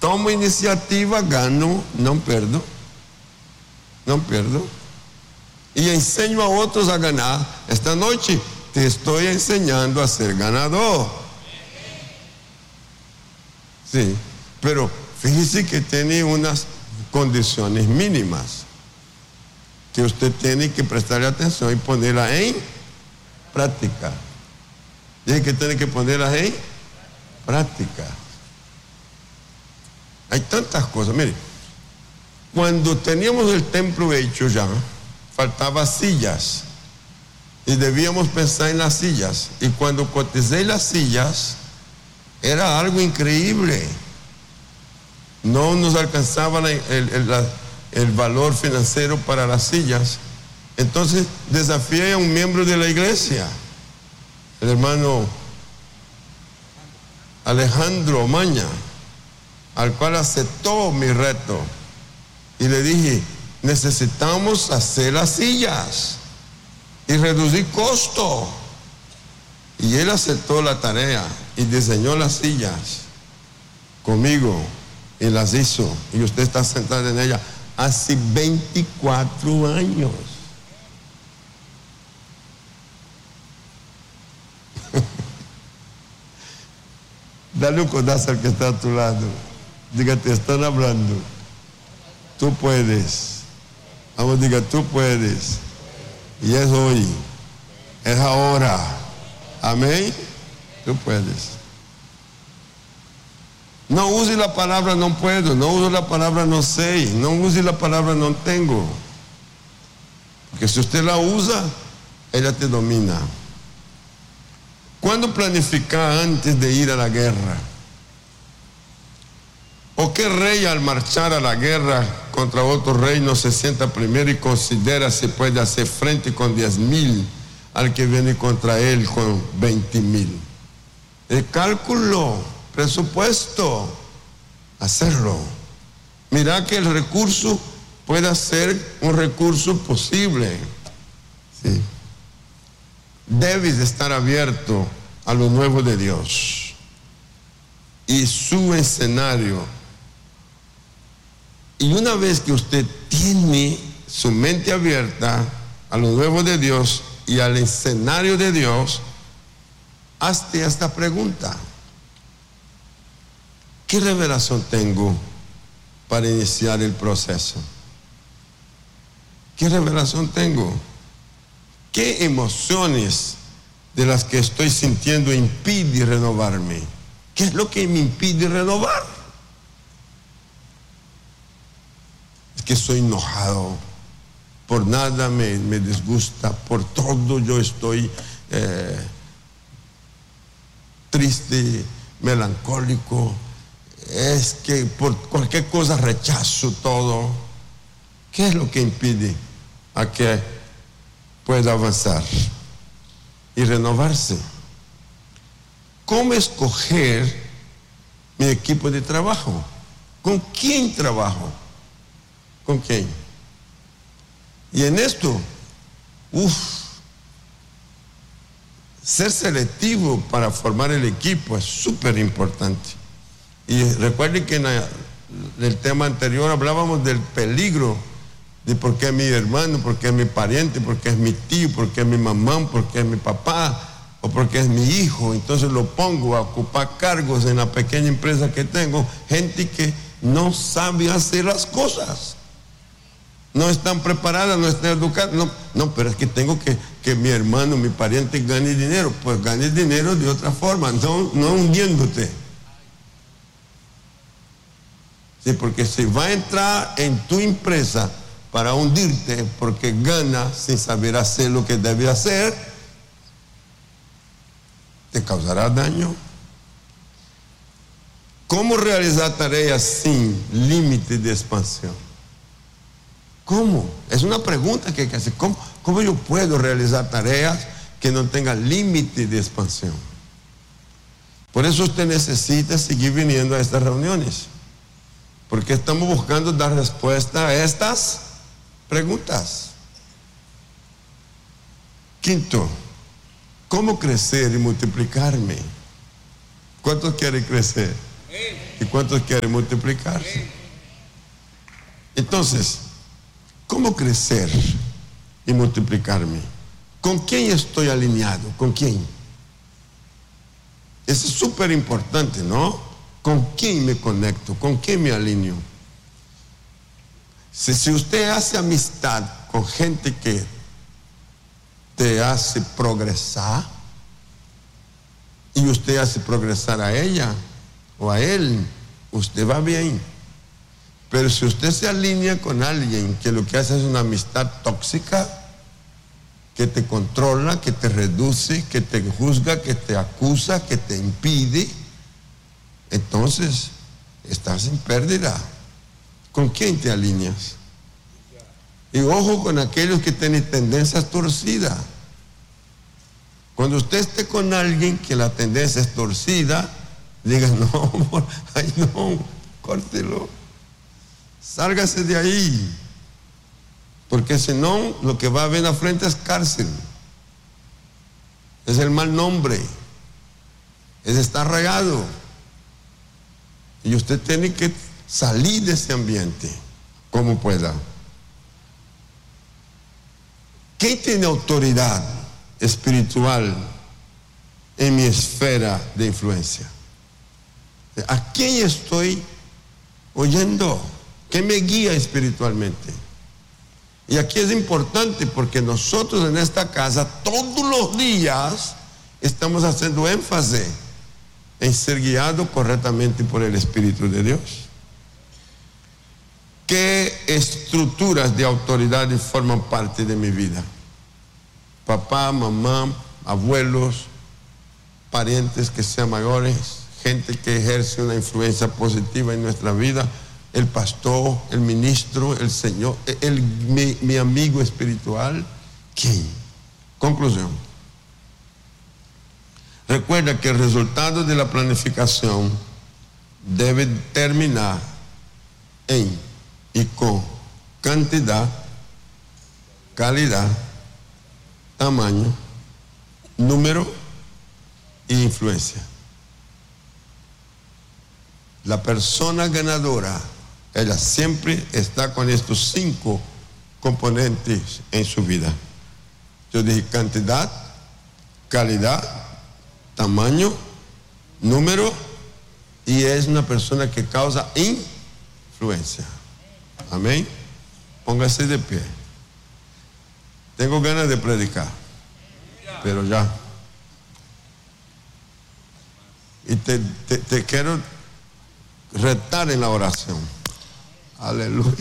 tomo iniciativa, gano, no pierdo. Y enseño a otros a ganar. Esta noche te estoy enseñando a ser ganador. Sí, pero fíjese que tiene unas condiciones mínimas que usted tiene que prestarle atención y ponerlas en práctica. Dice que tiene que ponerlas en práctica. Hay tantas cosas. Mire, cuando teníamos el templo hecho ya, faltaban sillas y debíamos pensar en las sillas. Y cuando coticé las sillas, era algo increíble. No nos alcanzaba el valor financiero para las sillas. Entonces desafié a un miembro de la iglesia, el hermano Alejandro Maña, al cual aceptó mi reto. Y le dije, necesitamos hacer las sillas y reducir costo. Y él aceptó la tarea y diseñó las sillas conmigo y las hizo. Y usted está sentado en ella hace 24 años. Dale un codazo al que está a tu lado. Diga, te están hablando. Tú puedes. Vamos, diga, tú puedes. Y es hoy. Es ahora. Amén. Tú puedes. No use la palabra no puedo. No use la palabra no sé. No use la palabra no tengo. Porque si usted la usa, ella te domina. ¿Cuándo planificar antes de ir a la guerra? ¿O qué rey al marchar a la guerra contra otro rey no se sienta primero y considera si puede hacer frente con 10,000 al que viene contra él con 20,000? El cálculo, presupuesto, hacerlo. Mira que el recurso pueda ser un recurso posible. Sí. Debes de estar abierto a lo nuevo de Dios y su escenario. Y una vez que usted tiene su mente abierta a lo nuevo de Dios y al escenario de Dios, hazte esta pregunta: ¿qué revelación tengo para iniciar el proceso? ¿Qué revelación tengo? ¿Qué emociones de las que estoy sintiendo impide renovarme? ¿Qué es lo que me impide renovar? Es que soy enojado, por nada me disgusta, por todo yo estoy triste, melancólico, es que por cualquier cosa rechazo todo. ¿Qué es lo que impide a que pueda avanzar y renovarse? ¿Cómo escoger mi equipo de trabajo? ¿Con quién trabajo? ¿Con quién? Y en esto, ser selectivo para formar el equipo es súper importante. Y recuerden que en el tema anterior hablábamos del peligro de por qué es mi hermano, por qué es mi pariente, por qué es mi tío, por qué es mi mamá, por qué es mi papá o por qué es mi hijo. Entonces lo pongo a ocupar cargos en la pequeña empresa que tengo, gente que no sabe hacer las cosas, no están preparadas, no están educadas. No, pero es que tengo que mi hermano, mi pariente gane dinero. Pues gane dinero de otra forma, no hundiéndote. Sí, porque si va a entrar en tu empresa para hundirte porque gana sin saber hacer lo que debe hacer, te causará daño. ¿Cómo realizar tareas sin límite de expansión? ¿Cómo? Es una pregunta que hay que hacer. ¿Cómo yo puedo realizar tareas que no tengan límite de expansión? Por eso usted necesita seguir viniendo a estas reuniones, porque estamos buscando dar respuesta a estas preguntas. Quinto, ¿cómo crecer y multiplicarme? ¿Cuántos quieren crecer? ¿Y cuántos quieren multiplicarse? Entonces, ¿cómo crecer y multiplicarme? ¿Con quién estoy alineado? ¿Con quién? Eso es súper importante, ¿no? ¿Con quién me conecto? ¿Con quién me alineo? Si usted hace amistad con gente que te hace progresar y usted hace progresar a ella o a él, usted va bien. Pero si usted se alinea con alguien que lo que hace es una amistad tóxica, que te controla, que te reduce, que te juzga, que te acusa, que te impide, entonces estás en pérdida. ¿Con quién te alineas? Y ojo con aquellos que tienen tendencias torcidas. Cuando usted esté con alguien que la tendencia es torcida, diga, no, amor, ay no, córtelo, sálgase de ahí, porque si no, lo que va a haber a frente es cárcel, es el mal nombre, es estar regado, y usted tiene que salir de ese ambiente como pueda. ¿Quién tiene autoridad espiritual en mi esfera de influencia? ¿A quién estoy oyendo? ¿Qué me guía espiritualmente? Y aquí es importante porque nosotros en esta casa todos los días estamos haciendo énfasis en ser guiado correctamente por el Espíritu de Dios. ¿Qué estructuras de autoridad forman parte de mi vida? Papá, mamá, abuelos, parientes que sean mayores, gente que ejerce una influencia positiva en nuestra vida, el pastor, el ministro, el Señor, mi amigo espiritual. ¿Quién? Conclusión. Recuerda que el resultado de la planificación debe terminar en y con cantidad, calidad, tamaño, número e influencia. La persona ganadora, ella siempre está con estos 5 componentes en su vida. Yo dije cantidad, calidad, tamaño, número, y es una persona que causa influencia. Amén. Póngase de pie. Tengo ganas de predicar, pero ya. Y te quiero retar en la oración. Aleluya.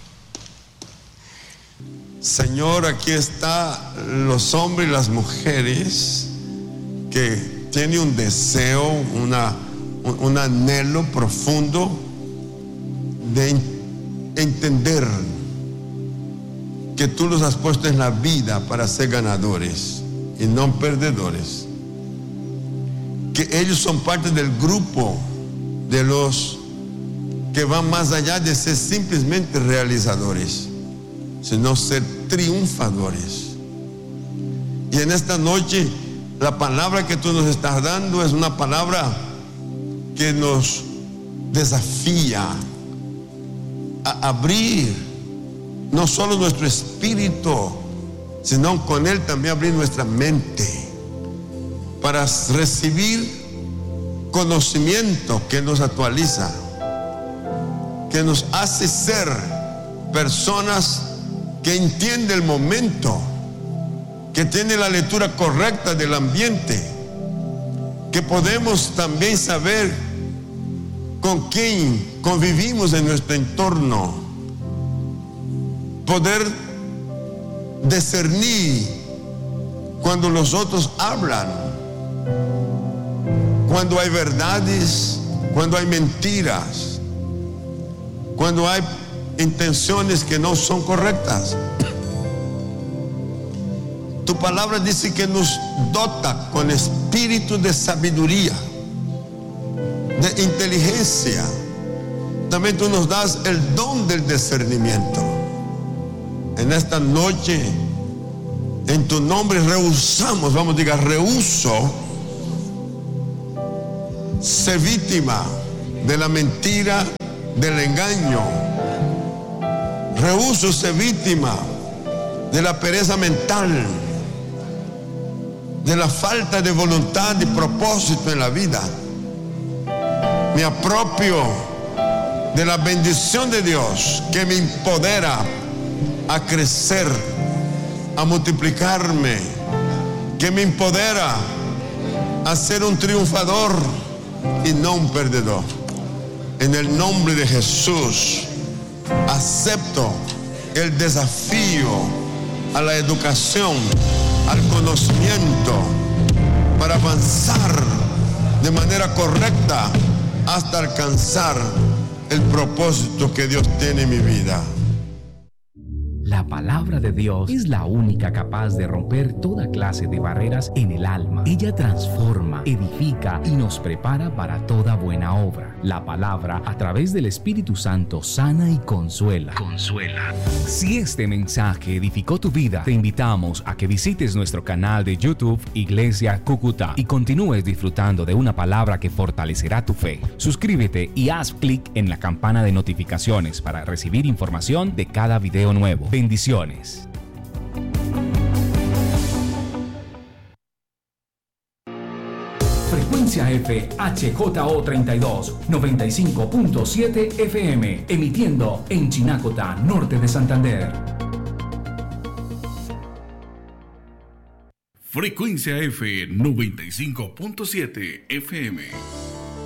Señor, aquí están los hombres y las mujeres que tienen un deseo, un anhelo profundo de entender que tú los has puesto en la vida para ser ganadores y no perdedores. Que ellos son parte del grupo de los que van más allá de ser simplemente realizadores, sino ser triunfadores. Y en esta noche la palabra que tú nos estás dando es una palabra que nos desafía a abrir no solo nuestro espíritu, sino con él también abrir nuestra mente para recibir conocimiento que nos actualiza, que nos hace ser personas que entienden el momento, que tienen la lectura correcta del ambiente, que podemos también saber con quién convivimos en nuestro entorno, poder discernir cuando los otros hablan, cuando hay verdades, cuando hay mentiras, cuando hay intenciones que no son correctas. Tu palabra dice que nos dota con espíritu de sabiduría, de inteligencia. También tú nos das el don del discernimiento. En esta noche, en tu nombre rehusamos, vamos, diga, rehuso ser víctima de la mentira, del engaño. Rehúso ser víctima de la pereza mental, de la falta de voluntad y propósito en la vida. Me apropio de la bendición de Dios que me empodera a crecer, a multiplicarme, que me empodera a ser un triunfador y no un perdedor. En el nombre de Jesús, acepto el desafío a la educación, al conocimiento, para avanzar de manera correcta hasta alcanzar el propósito que Dios tiene en mi vida. La palabra de Dios es la única capaz de romper toda clase de barreras en el alma. Ella transforma, edifica y nos prepara para toda buena obra. La palabra, a través del Espíritu Santo, sana y consuela. Si este mensaje edificó tu vida, te invitamos a que visites nuestro canal de YouTube Iglesia Cúcuta y continúes disfrutando de una palabra que fortalecerá tu fe. Suscríbete y haz clic en la campana de notificaciones para recibir información de cada video nuevo. Bendiciones. Frecuencia F HJO 32, 95.7 FM, emitiendo en Chinacota, norte de Santander. Frecuencia F 95.7 FM.